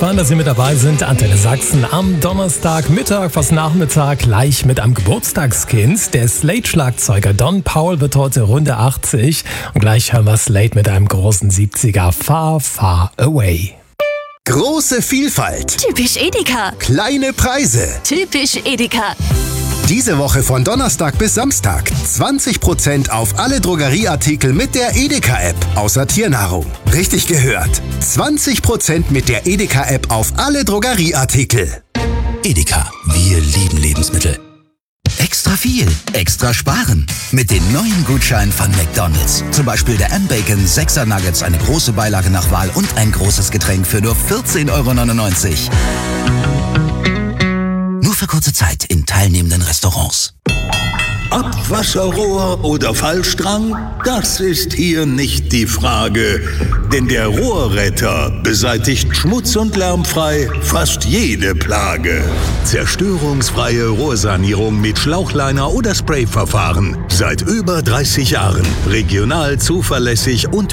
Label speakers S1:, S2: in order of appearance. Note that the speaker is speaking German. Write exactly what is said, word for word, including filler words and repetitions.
S1: gespannt, dass Sie mit dabei sind. Antenne Sachsen am Donnerstagmittag, fast Nachmittag, gleich mit einem Geburtstagskind. Der Slate-Schlagzeuger Don Powell wird heute Runde achtzig. Und gleich hören wir Slate mit einem großen siebziger, Far, Far Away.
S2: Große Vielfalt.
S3: Typisch Edeka.
S2: Kleine Preise.
S3: Typisch Edeka.
S2: Diese Woche von Donnerstag bis Samstag zwanzig Prozent auf alle Drogerieartikel mit der Edeka-App, außer Tiernahrung. Richtig gehört. zwanzig Prozent mit der Edeka-App auf alle Drogerieartikel.
S4: Edeka, wir lieben Lebensmittel. Extra viel, extra sparen. Mit den neuen Gutscheinen von McDonald's. Zum Beispiel der M-Bacon sechser Nuggets, eine große Beilage nach Wahl und ein großes Getränk für nur vierzehn Euro neunundneunzig. Nur für kurze Zeit in teilnehmenden Restaurants.
S5: Abwasserrohr oder Fallstrang? Das ist hier nicht die Frage. Denn der Rohrretter beseitigt schmutz- und lärmfrei fast jede Plage. Zerstörungsfreie Rohrsanierung mit Schlauchliner oder Sprayverfahren. Seit über dreißig Jahren. Regional zuverlässig und